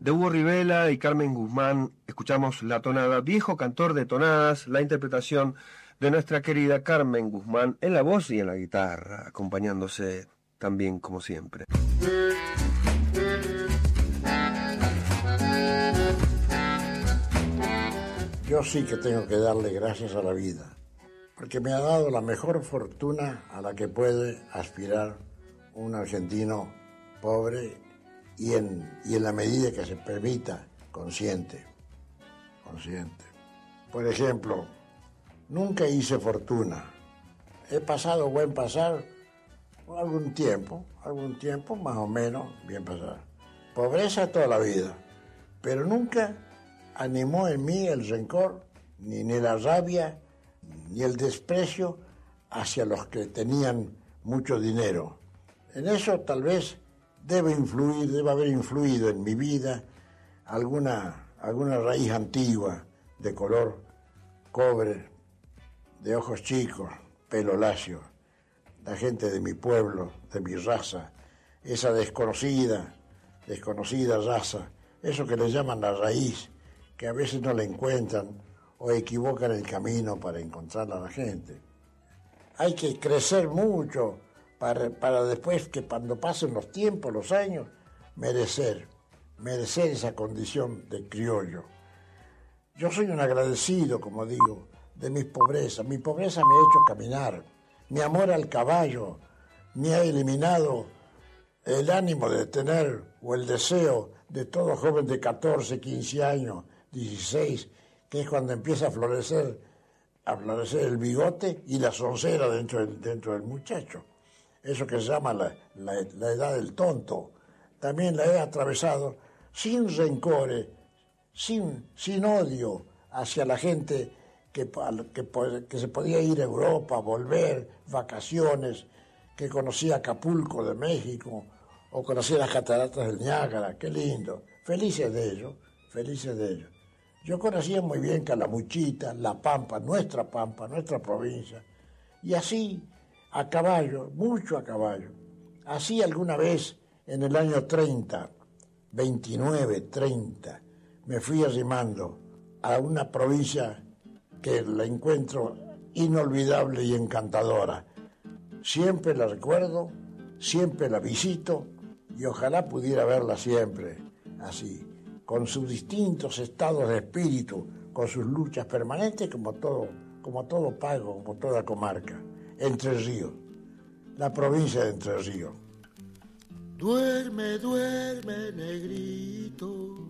De Hugo Rivela y Carmen Guzmán escuchamos la tonada Viejo Cantor de Tonadas, la interpretación de nuestra querida Carmen Guzmán en la voz y en la guitarra, acompañándose también como siempre. Yo sí que tengo que darle gracias a la vida, porque me ha dado la mejor fortuna a la que puede aspirar un argentino pobre y en la medida que se permita, consciente. Por ejemplo, nunca hice fortuna. He pasado buen pasar algún tiempo más o menos bien pasar. Pobreza toda la vida, pero nunca animó en mí el rencor, ni la rabia, ni el desprecio hacia los que tenían mucho dinero. En eso tal vez debe haber influido en mi vida alguna raíz antigua de color cobre, de ojos chicos, pelo lacio, la gente de mi pueblo, de mi raza, esa desconocida raza, eso que le llaman la raíz, que a veces no la encuentran o equivocan el camino para encontrarla a la gente. Hay que crecer mucho para después, que cuando pasen los tiempos, los años, merecer esa condición de criollo. Yo soy un agradecido, como digo, de mis pobrezas. Mi pobreza me ha hecho caminar. Mi amor al caballo me ha eliminado el ánimo de tener, o el deseo de todo joven de 14, 15 años, 16, que es cuando empieza a florecer el bigote y la soncera dentro del muchacho. Eso que se llama la edad del tonto. También la he atravesado sin rencores, sin odio hacia la gente que se podía ir a Europa, volver, vacaciones, que conocía Acapulco de México, o conocía las cataratas del Niágara. Qué lindo. Felices de ellos. Yo conocía muy bien Calamuchita, La Pampa, nuestra provincia, y así, a caballo, mucho a caballo. Así alguna vez, en el año 30, 29, 30, me fui arrimando a una provincia que la encuentro inolvidable y encantadora. Siempre la recuerdo, siempre la visito, y ojalá pudiera verla siempre así, con sus distintos estados de espíritu, con sus luchas permanentes, como todo pago, como toda comarca. Entre Ríos, la provincia de Entre Ríos. Duerme, duerme, negrito,